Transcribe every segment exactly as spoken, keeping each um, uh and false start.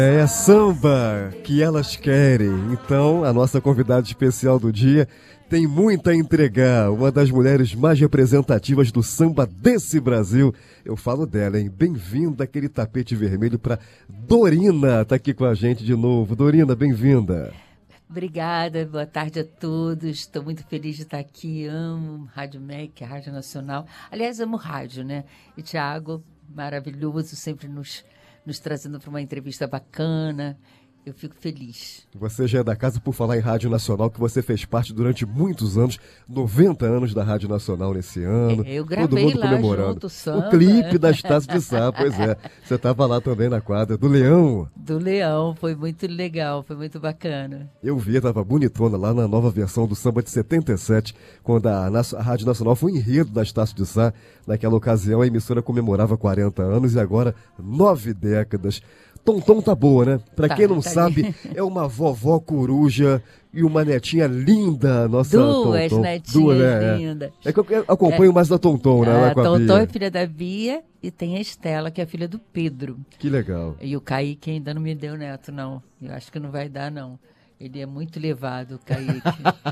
É samba que elas querem. Então, a nossa convidada especial do dia tem muito a entregar. Uma das mulheres mais representativas do samba desse Brasil. Eu falo dela, hein? Bem-vinda àquele tapete vermelho para Dorina. Tá aqui com a gente de novo. Dorina, bem-vinda. Obrigada, boa tarde a todos. Estou muito feliz de estar aqui. Amo Rádio M E C, a Rádio Nacional. Aliás, amo rádio, né? E Thiago, maravilhoso, sempre nos, nos trazendo para uma entrevista bacana. Eu fico feliz. Você já é da casa por falar em Rádio Nacional, que você fez parte durante muitos anos, noventa anos da Rádio Nacional nesse ano. É, eu gravei todo mundo lá comemorando. junto, samba. O clipe das Taças de Sá, pois é. Você estava lá também na quadra do Leão. Do Leão, foi muito legal, foi muito bacana. Eu vi, estava bonitona lá na nova versão do samba de setenta e sete, quando a, a Rádio Nacional foi enredo das Taças de Sá. Naquela ocasião, a emissora comemorava quarenta anos e agora nove décadas. Tonton tá boa, né? Pra tá, quem não tá sabe, ali. É uma vovó coruja e uma netinha linda, nossa Duas Tonton. netinhas Duas, né? lindas. É que eu acompanho é. mais da Tonton, né? A Tonton é filha da Bia e tem a Estela, que é filha do Pedro. Que legal. E o Kaique ainda não me deu neto, não. Eu acho que não vai dar, não. Ele é muito levado, o Kaique.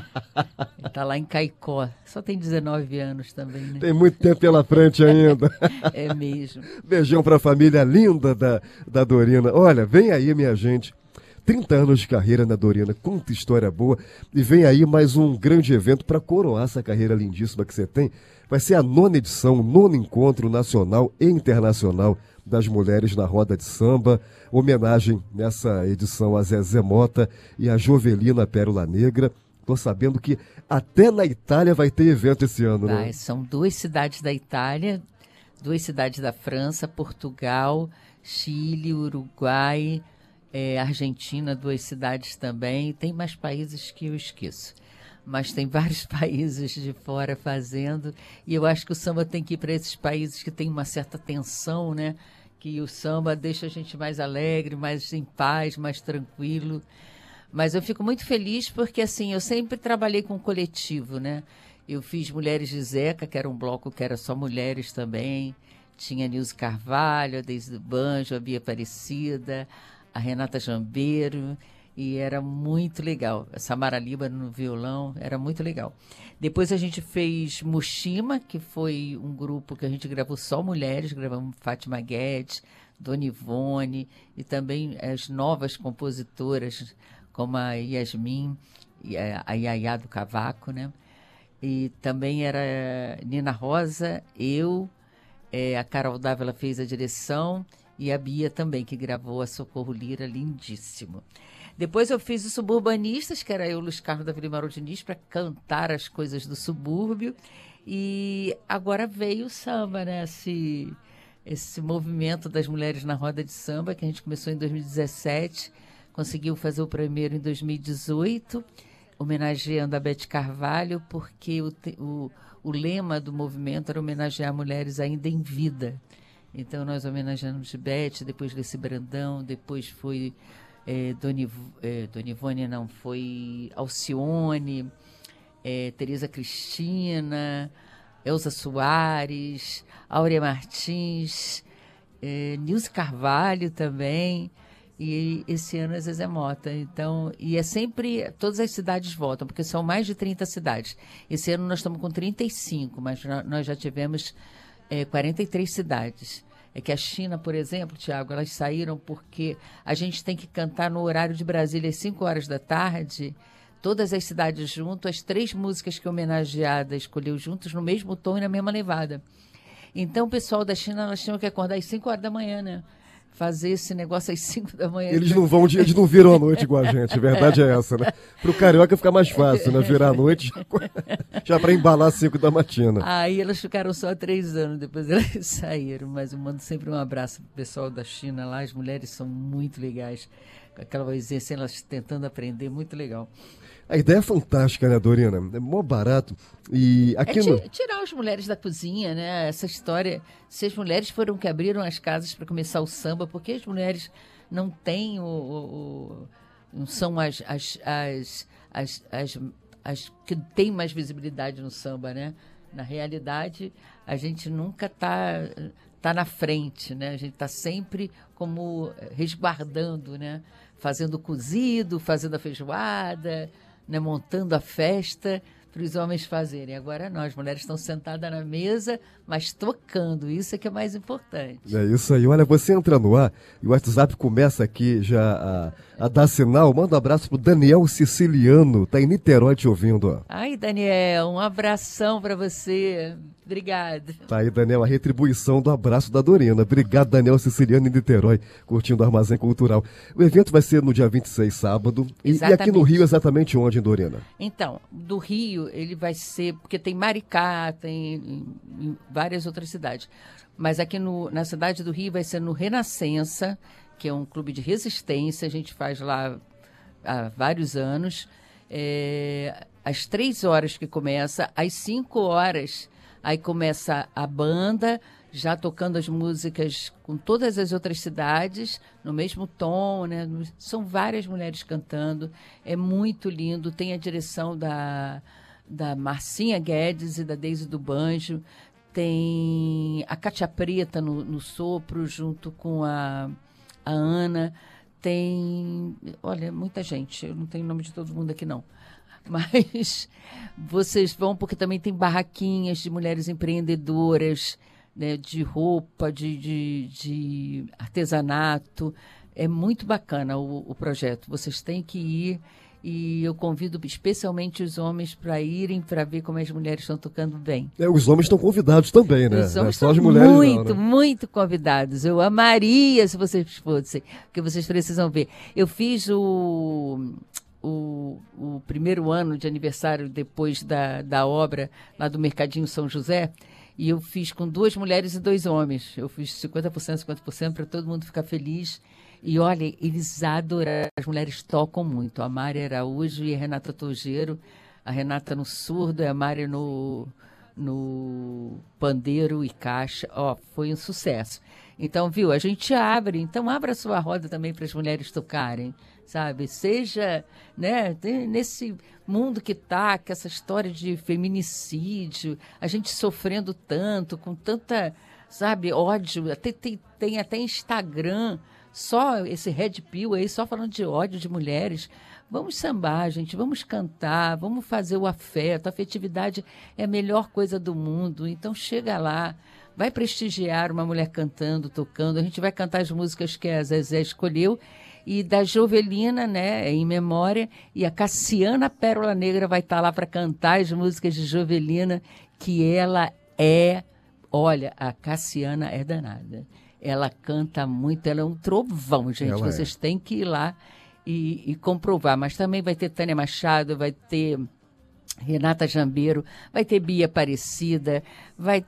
Ele tá lá em Caicó. Só tem dezenove anos também, né? Tem muito tempo pela frente ainda. É mesmo. Beijão pra família linda da, da Dorina. Olha, vem aí, minha gente. trinta anos de carreira na Dorina, quanta história boa. E vem aí mais um grande evento para coroar essa carreira lindíssima que você tem. Vai ser a nona edição, o nono encontro nacional e internacional das mulheres na roda de samba. Homenagem nessa edição a Zezé Mota e a Jovelina Pérola Negra. Estou sabendo que até na Itália vai ter evento esse ano, vai, né? São duas cidades da Itália, duas cidades da França, Portugal, Chile, Uruguai, é, Argentina, duas cidades também. Tem mais países que eu esqueço. Mas tem vários países de fora fazendo, e eu acho que o samba tem que ir para esses países que tem uma certa tensão, né? Que o samba deixa a gente mais alegre, mais em paz, mais tranquilo. Mas eu fico muito feliz porque, assim, eu sempre trabalhei com coletivo, né? Eu fiz Mulheres de Zeca, que era um bloco que era só mulheres também. Tinha a Nilce Carvalho, a Deise do Banjo, a Bia Aparecida, a Renata Jambeiro. E era muito legal. A Samara Líbano no violão, era muito legal. Depois a gente fez Mushima, que foi um grupo que a gente gravou só mulheres. Gravamos Fátima Guedes, Dona Ivone e também as novas compositoras, como a Yasmin, a Yaya do Cavaco, né? E também era Nina Rosa, eu, é, a Carol Dávila fez a direção e a Bia também, que gravou a Socorro Lira, lindíssimo. Depois eu fiz os Suburbanistas, que era eu, Luiz Carlos da Vila Mauro Diniz, para cantar as coisas do subúrbio. E agora veio o samba, né? Esse, esse movimento das mulheres na roda de samba, que a gente começou em dois mil e dezessete, conseguiu fazer o primeiro em dois mil e dezoito, homenageando a Bete Carvalho, porque o, o, o lema do movimento era homenagear mulheres ainda em vida. Então nós homenageamos Bete, depois Leci Brandão, depois foi... É, Dona, é, Dona Ivone não, foi Alcione, é, Tereza Cristina, Elza Soares, Áurea Martins, é, Nilce Carvalho também, e esse ano é Zezé Mota. Então, e é sempre, todas as cidades votam, porque são mais de trinta cidades. Esse ano nós estamos com trinta e cinco, mas nós já tivemos é, quarenta e três cidades. É que a China, por exemplo, Tiago, elas saíram porque a gente tem que cantar no horário de Brasília às cinco horas da tarde, todas as cidades junto, as três músicas que a homenageada escolheu juntos no mesmo tom e na mesma levada. Então o pessoal da China, elas tinham que acordar às cinco horas da manhã, né? Fazer esse negócio às cinco da manhã. Eles não vão, eles não viram a noite igual a gente, a verdade é essa, né? Pro carioca fica mais fácil, né? Virar a noite já, já para embalar às cinco da matina. Aí elas ficaram só três anos, depois elas saíram. Mas eu mando sempre um abraço pro pessoal da China lá, as mulheres são muito legais. Com aquela vozinha assim, elas tentando aprender, muito legal. A ideia é fantástica, né, Dorina? É mó barato. E aqui é no... tirar as mulheres da cozinha, né? Essa história. Se as mulheres foram que abriram as casas para começar o samba, porque as mulheres não têm o. o, o não são as as, as, as, as, as que têm mais visibilidade no samba, né? Na realidade, a gente nunca está tá na frente, né? A gente está sempre como resguardando, né? Fazendo o cozido, fazendo a feijoada, né? Montando a festa para os homens fazerem. Agora nós, mulheres, estão sentadas na mesa, mas tocando. Isso é que é mais importante. É isso aí. Olha, você entra no ar e o WhatsApp começa aqui já a, a dar sinal. Manda um abraço pro Daniel Siciliano. Tá em Niterói te ouvindo. Ó. Ai, Daniel, um abração para você. Obrigada. Tá aí, Daniel, a retribuição do abraço da Dorina. Obrigado, Daniel Siciliano em Niterói, curtindo o Armazém Cultural. O evento vai ser no dia vinte e seis, sábado. E, e aqui no Rio, exatamente onde, Dorina? Então, do Rio, ele vai ser, porque tem Maricá, tem em, em várias outras cidades. Mas aqui no, na cidade do Rio vai ser no Renascença, que é um clube de resistência, a gente faz lá há vários anos. É, às três horas que começa, às cinco horas... Aí começa a banda, já tocando as músicas com todas as outras cidades, no mesmo tom, né? São várias mulheres cantando, é muito lindo. Tem a direção da, da Marcinha Guedes e da Deise do Banjo, tem a Cátia Preta no, no sopro, junto com a, a Ana, tem... Olha, muita gente, eu não tenho o nome de todo mundo aqui, não. Mas vocês vão, porque também tem barraquinhas de mulheres empreendedoras, né, de roupa, de, de, de artesanato. É muito bacana o, o projeto. Vocês têm que ir e eu convido especialmente os homens para irem para ver como as mulheres estão tocando bem. É, os homens estão convidados também, né? Os homens é só estão as mulheres muito, não, né? muito convidados. Eu amaria se vocês fossem, porque vocês precisam ver. Eu fiz o... O, o primeiro ano de aniversário depois da, da obra lá do Mercadinho São José, e eu fiz com duas mulheres e dois homens. Eu fiz cinquenta por cento, cinquenta por cento para todo mundo ficar feliz. E olha, eles adoraram. As mulheres tocam muito. A Mari Araújo e a Renata Togeiro. A Renata no surdo e a Mari no, no pandeiro e caixa. Ó, foi um sucesso. Então, viu, a gente abre. Então, abra a sua roda também para as mulheres tocarem. Sabe, seja, né, nesse mundo que está, com essa história de feminicídio, a gente sofrendo tanto, com tanta, sabe, ódio, até, tem, tem até Instagram, só esse Red Pill aí, só falando de ódio de mulheres. Vamos sambar, gente, vamos cantar, vamos fazer o afeto, a afetividade é a melhor coisa do mundo, então chega lá, vai prestigiar uma mulher cantando, tocando, a gente vai cantar as músicas que a Zezé escolheu, e da Jovelina, né, em memória, e a Cassiana Pérola Negra vai estar lá para cantar as músicas de Jovelina, que ela é, olha, a Cassiana é danada. Ela canta muito, ela é um trovão, gente. Ela Vocês é. têm que ir lá e, e comprovar. Mas também vai ter Tânia Machado, vai ter Renata Jambeiro, vai ter Bia Aparecida, vai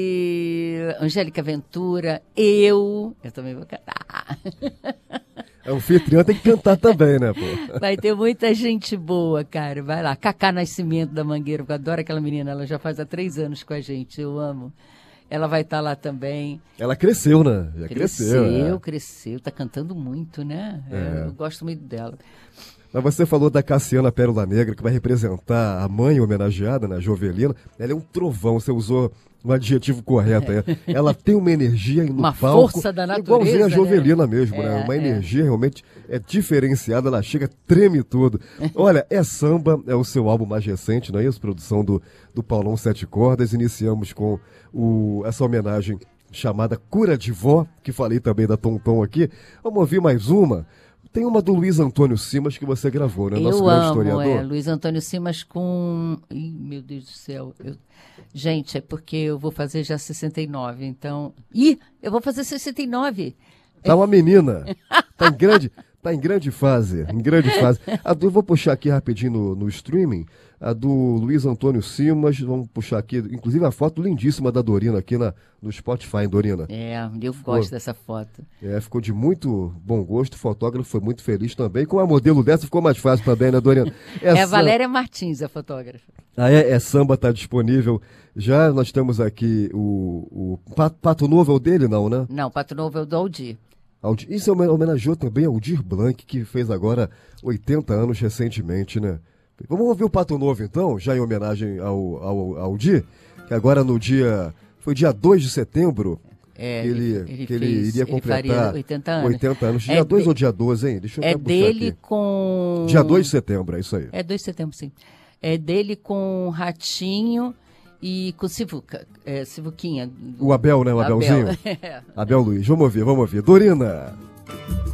ter Angélica Ventura, eu, eu também vou cantar. É, o anfitrião tem que cantar também, né, pô? Vai ter muita gente boa, cara. Vai lá. Cacá Nascimento da Mangueira, eu adoro aquela menina, ela já faz há três anos com a gente, eu amo. Ela vai estar lá também. Ela cresceu, né? Já cresceu. Cresceu, é. cresceu. Tá cantando muito, né? É. Eu gosto muito dela. Mas você falou da Cassiana Pérola Negra, que vai representar a mãe homenageada, né, Jovelina. Ela é um trovão, você usou um adjetivo correto. É. Ela tem uma energia no uma palco. Força da natureza. Igualzinha a Jovelina, né? mesmo, é, né? Uma é. energia realmente é diferenciada, ela chega, treme tudo. Olha, É Samba, é o seu álbum mais recente, não é isso? Produção do, do Paulão Sete Cordas. Iniciamos com o, essa homenagem chamada Cura de Vó, que falei também da Tom Tom aqui. Vamos ouvir mais uma. Tem uma do Luiz Antônio Simas que você gravou, né? Nosso eu grande amo, historiador. É, Luiz Antônio Simas com... Ih, meu Deus do céu. Eu... Gente, é porque eu vou fazer já sessenta e nove, então... Ih, eu vou fazer sessenta e nove. Tá uma menina. Tá em grande, tá em grande fase. Em grande fase. A do, eu vou puxar aqui rapidinho no, no streaming. A do Luiz Antônio Simas. Vamos puxar aqui, inclusive a foto lindíssima da Dorina aqui na, no Spotify, hein, Dorina? É, eu gosto dessa foto. É, ficou de muito bom gosto. O fotógrafo foi muito feliz também. Com a modelo dessa ficou mais fácil também, né, Dorina? Essa... É a Valéria Martins, a fotógrafa. Ah, é, é Samba, tá disponível. Já nós temos aqui o, o Pato, Pato Novo é o dele, não, né? Não, Pato Novo é o do Aldir. Aldir. Isso homenageou também Aldir Blanc, que fez agora oitenta anos recentemente, né? Vamos ouvir o Pato Novo, então, já em homenagem ao, ao, ao Aldir, que agora no dia... Foi dia dois de setembro. É, que ele, ele que ele fez- iria ele completar faria oitenta anos. oitenta anos. Dia É dois de- ou dia doze, hein? Deixa eu É até buscar dele aqui. com... Dia dois de setembro, é isso aí. É dois de setembro, sim. É dele com Ratinho e com Sivuca, é, Sivuquinha. O Abel, né? O Abel. Abelzinho. É. Abel Luiz. Vamos ouvir, vamos ouvir. Dorina.